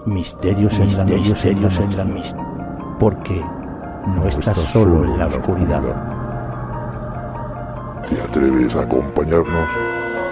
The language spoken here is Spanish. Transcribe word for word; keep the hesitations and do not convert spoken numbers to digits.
Misterios en la misterios en la mis, porque no estás solo en la oscuridad. ¿Te atreves a acompañarnos?